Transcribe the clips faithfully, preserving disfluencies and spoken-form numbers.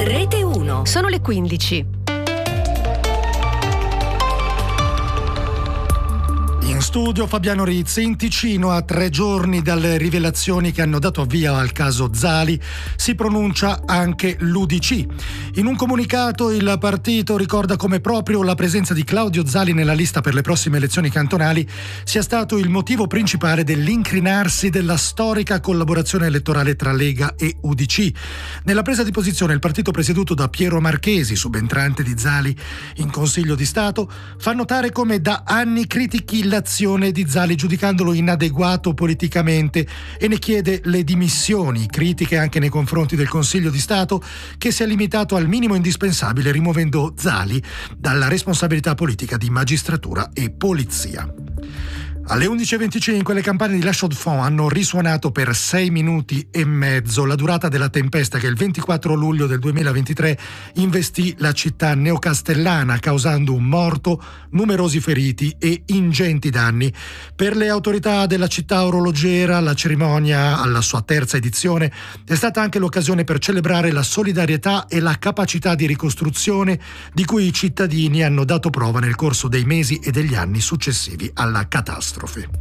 Rete uno. Sono le quindici. In studio Fabiano Rizzi. In Ticino, a tre giorni dalle rivelazioni che hanno dato avvio al caso Zali, si pronuncia anche l'U D C. In un comunicato il partito ricorda come proprio la presenza di Claudio Zali nella lista per le prossime elezioni cantonali sia stato il motivo principale dell'incrinarsi della storica collaborazione elettorale tra Lega e U D C. Nella presa di posizione il partito presieduto da Piero Marchesi, subentrante di Zali in Consiglio di Stato, fa notare come da anni critichi l'azione di Zali giudicandolo inadeguato politicamente e ne chiede le dimissioni, critiche anche nei confronti del Consiglio di Stato che si è limitato al minimo indispensabile rimuovendo Zali dalla responsabilità politica di magistratura e polizia. Alle undici e venticinque le campane di La Chaux-de-Fonds hanno risuonato per sei minuti e mezzo, la durata della tempesta che il ventiquattro luglio del duemilaventitré investì la città neocastellana, causando un morto, numerosi feriti e ingenti danni. Per le autorità della città orologiera, la cerimonia alla sua terza edizione è stata anche l'occasione per celebrare la solidarietà e la capacità di ricostruzione di cui i cittadini hanno dato prova nel corso dei mesi e degli anni successivi alla catastrofe.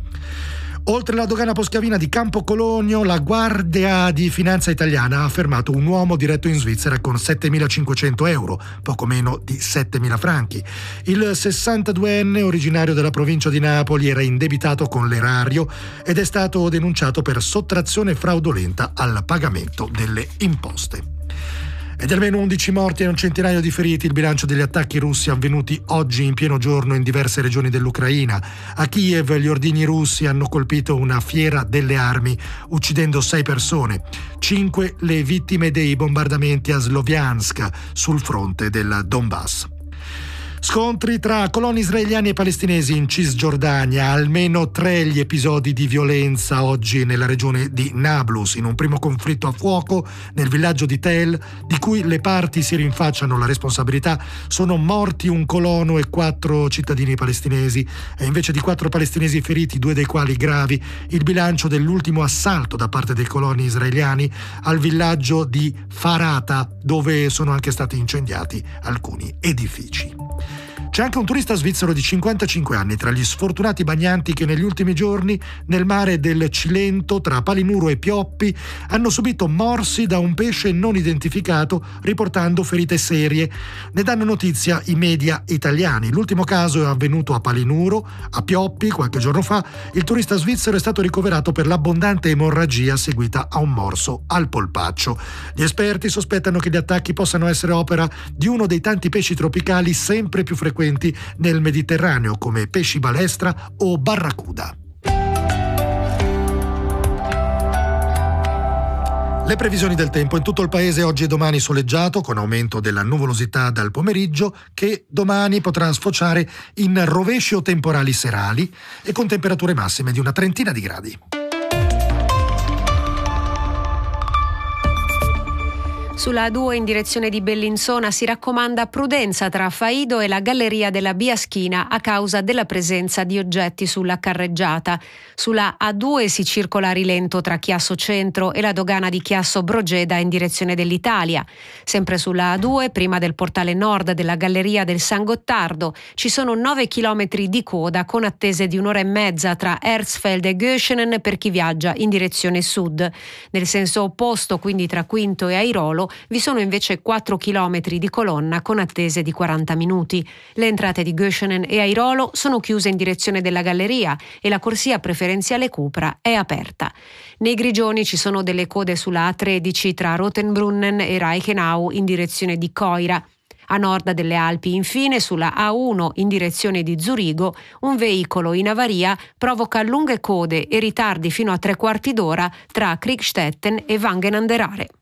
Oltre la dogana poschiavina di Campo Colonio, la Guardia di Finanza italiana ha fermato un uomo diretto in Svizzera con settemilacinquecento euro, poco meno di settemila franchi. Il sessantaduenne, originario della provincia di Napoli, era indebitato con l'erario ed è stato denunciato per sottrazione fraudolenta al pagamento delle imposte. Ed almeno undici morti e un centinaio di feriti il bilancio degli attacchi russi avvenuti oggi in pieno giorno in diverse regioni dell'Ucraina. A Kiev gli ordigni russi hanno colpito una fiera delle armi, uccidendo sei persone. Cinque le vittime dei bombardamenti a Sloviansk, sul fronte del Donbass. Scontri tra coloni israeliani e palestinesi in Cisgiordania, almeno tre gli episodi di violenza oggi nella regione di Nablus, in un primo conflitto a fuoco nel villaggio di Tel, di cui le parti si rinfacciano la responsabilità. Sono morti un colono e quattro cittadini palestinesi, e invece di quattro palestinesi feriti, due dei quali gravi, il bilancio dell'ultimo assalto da parte dei coloni israeliani al villaggio di Farata, dove sono anche stati incendiati alcuni edifici. C'è anche un turista svizzero di cinquantacinque anni tra gli sfortunati bagnanti che negli ultimi giorni nel mare del Cilento tra Palinuro e Pioppi hanno subito morsi da un pesce non identificato, riportando ferite serie. Ne danno notizia i media italiani. L'ultimo caso è avvenuto a Palinuro. A Pioppi, qualche giorno fa, il turista svizzero è stato ricoverato per l'abbondante emorragia seguita a un morso al polpaccio. Gli esperti sospettano che gli attacchi possano essere opera di uno dei tanti pesci tropicali sempre più frequenti nel Mediterraneo, come pesci balestra o barracuda. Le previsioni del tempo: in tutto il paese oggi e domani soleggiato, con aumento della nuvolosità dal pomeriggio, che domani potrà sfociare in rovesci o temporali serali e con temperature massime di una trentina di gradi. Sulla A due in direzione di Bellinzona si raccomanda prudenza tra Faido e la galleria della Biaschina a causa della presenza di oggetti sulla carreggiata. Sulla A due si circola a rilento tra Chiasso Centro e la dogana di Chiasso Brogeda in direzione dell'Italia. Sempre sulla A due, prima del portale nord della galleria del San Gottardo, ci sono nove chilometri di coda con attese di un'ora e mezza tra Erzfeld e Göschenen per chi viaggia in direzione sud. Nel senso opposto, quindi tra Quinto e Airolo, vi sono invece quattro chilometri di colonna con attese di quaranta minuti. Le entrate di Göschenen e Airolo sono chiuse in direzione della galleria e la corsia preferenziale Cupra è aperta. Nei Grigioni ci sono delle code sulla A tredici tra Rotenbrunnen e Reichenau in direzione di Coira. A nord delle Alpi, infine, sulla A uno in direzione di Zurigo, un veicolo in avaria provoca lunghe code e ritardi fino a tre quarti d'ora tra Kriegstetten e Wangen an der Aare.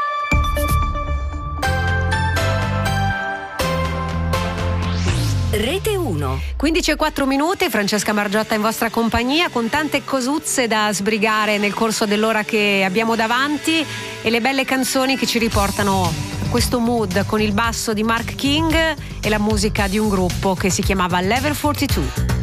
Rete uno. quindici e quattro minuti, Francesca Margiotta in vostra compagnia con tante cosuzze da sbrigare nel corso dell'ora che abbiamo davanti e le belle canzoni che ci riportano a questo mood con il basso di Mark King e la musica di un gruppo che si chiamava Level quarantadue.